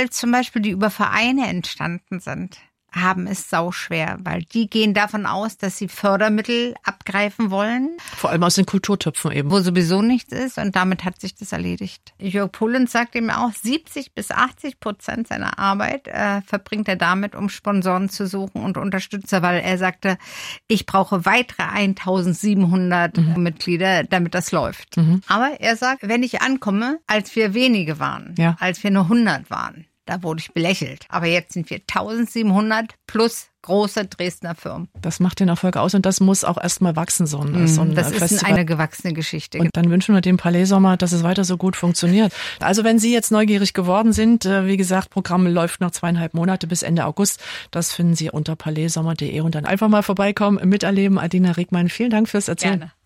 viele zum Beispiel, die über Vereine entstanden sind, haben es sauschwer, weil die gehen davon aus, dass sie Fördermittel abgreifen wollen. Vor allem aus den Kulturtöpfen eben. Wo sowieso nichts ist und damit hat sich das erledigt. Jörg Polenz sagt ihm auch, 70-80% seiner Arbeit verbringt er damit, um Sponsoren zu suchen und Unterstützer, weil er sagte, ich brauche weitere 1700 Mitglieder, damit das läuft. Aber er sagt, wenn ich ankomme, als wir wenige waren, als wir nur 100 waren, da wurde ich belächelt. Aber jetzt sind wir 1700 plus große Dresdner Firmen. Das macht den Erfolg aus und das muss auch erstmal wachsen, so ein Das Festival. ist eine gewachsene Geschichte. Und dann wünschen wir dem Palais Sommer, dass es weiter so gut funktioniert. Also wenn Sie jetzt neugierig geworden sind, wie gesagt, Programm läuft noch 2,5 Monate bis Ende August. Das finden Sie unter palaissommer.de und dann einfach mal vorbeikommen, miterleben. Adina Regmann, vielen Dank fürs Erzählen. Gerne.